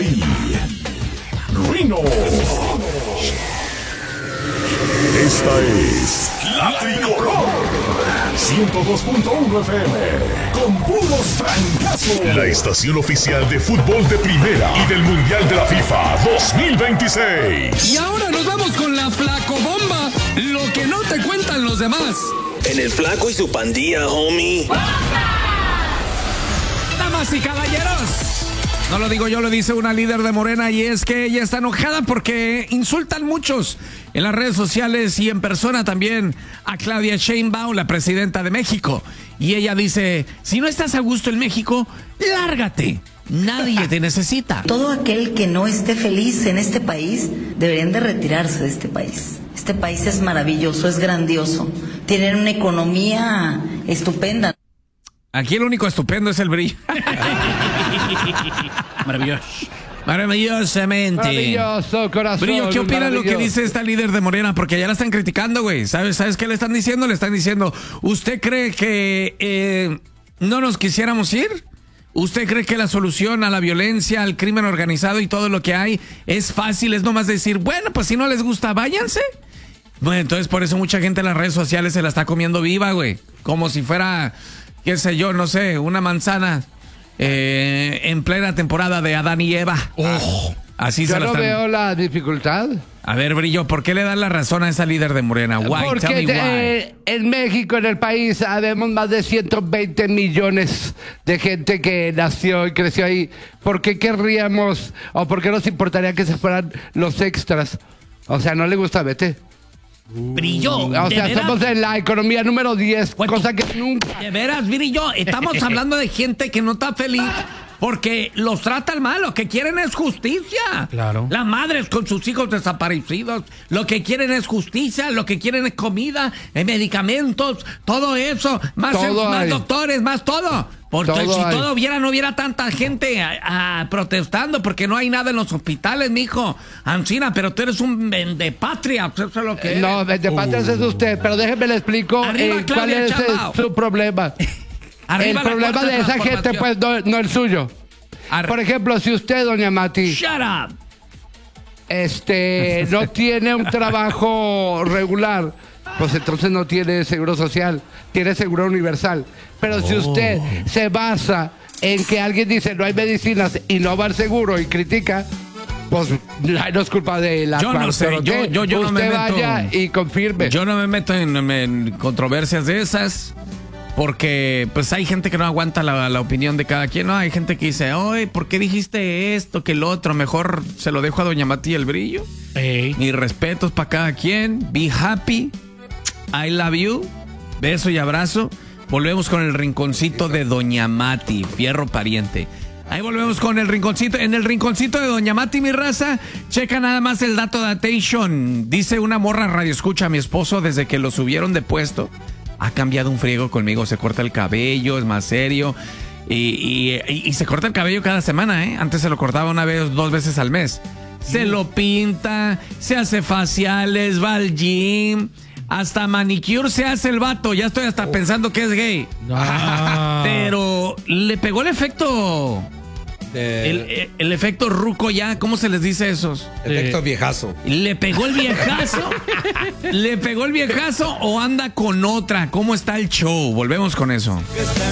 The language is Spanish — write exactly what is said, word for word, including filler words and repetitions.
Bobby, Rino. Esta es La Tricolor ciento dos punto uno F M con puros francazos. La estación oficial de fútbol de primera y del Mundial de la FIFA dos mil veintiséis. Y ahora nos vamos con la flacobomba, lo que no te cuentan los demás. En el flaco y su pandilla, homie. Damas y caballeros, no lo digo yo, lo dice una líder de Morena, y es que ella está enojada porque insultan muchos en las redes sociales y en persona también a Claudia Sheinbaum, la presidenta de México. Y ella dice, si no estás a gusto en México, lárgate. Nadie te necesita. Todo aquel que no esté feliz en este país deberían de retirarse de este país. Este país es maravilloso, es grandioso. Tienen una economía estupenda. Aquí el único estupendo es el brillo. Maravilloso. Maravillosamente. Maravilloso, corazón. Brillo, ¿qué opinas de lo que dice esta líder de Morena? Porque ya la están criticando, güey. ¿Sabes, ¿Sabes qué le están diciendo? Le están diciendo, ¿usted cree que eh, no nos quisiéramos ir? ¿Usted cree que la solución a la violencia, al crimen organizado y todo lo que hay es fácil? Es nomás decir, bueno, pues si no les gusta, váyanse. Bueno, entonces por eso mucha gente en las redes sociales se la está comiendo viva, güey. Como si fuera, qué sé yo, no sé, una manzana eh, en plena temporada de Adán y Eva. Oh, así Yo se la no están... veo la dificultad. A ver, Brillo, ¿por qué le dan la razón a esa líder de Morena? Why? Porque Tell me why. Eh, en México, en el país, habemos más de ciento veinte millones de gente que nació y creció ahí. ¿Por qué querríamos o por qué nos importaría que se fueran los extras? O sea, ¿no le gusta Vete? Brillo, O sea, veras? somos en la economía número diez, ¿Cuánto? cosa que nunca... De veras, Brillo, estamos hablando de gente que no está feliz porque los tratan mal. Lo que quieren es justicia. Claro. Las madres con sus hijos desaparecidos, lo que quieren es justicia, lo que quieren es comida, eh, medicamentos, todo eso, más, Todo más hay. doctores, más todo. Porque Todo si hay. todo hubiera, no hubiera tanta gente a, a, protestando, porque no hay nada en los hospitales, mijo. Ancina, pero tú eres un vendepatria, eso es lo que eres. No, de patas es usted, pero déjeme le explico Arriba, eh, cuál Claudia es eh, Sheinbaum. su problema. Arriba el la problema cuarta de esa gente, transformación. pues, no, no el suyo. Ar- Por ejemplo, si usted, doña Mati, Shut up. este, no tiene un trabajo regular, pues entonces no tiene seguro social, tiene seguro universal. Pero si usted se basa en que alguien dice no hay medicinas y no va al seguro y critica, pues no es culpa de la Yo no sé, cuarta, yo- ¿ok? yo- yo no usted me meto- vaya y confirme. Yo no me meto en, en controversias de esas, porque pues hay gente que no aguanta la, la opinión de cada quien, ¿no? Hay gente que dice, oye, ¿por qué dijiste esto, que el otro? Mejor se lo dejo a doña Mati el Brillo. Ey. Mis respetos para cada quien. Be happy. I love you. Beso y abrazo. Volvemos con el rinconcito de doña Mati, fierro pariente. Ahí volvemos con el rinconcito. En el rinconcito de doña Mati, mi raza, checa nada más el dato de attention. Dice una morra radio escucha, mi esposo desde que lo subieron de puesto ha cambiado un friego conmigo. Se corta el cabello, es más serio y, y, y, y se corta el cabello cada semana, ¿eh? Antes se lo cortaba una vez, dos veces al mes. Se lo pinta, se hace faciales, va al gym, hasta manicure se hace el vato. Ya estoy hasta pensando que es gay. Ah. Pero le pegó el efecto. De- El, el, el efecto ruco ya, ¿cómo se les dice esos? efecto viejazo. ¿Le pegó el viejazo? ¿Le pegó el viejazo o anda con otra? ¿Cómo está el show? Volvemos con eso.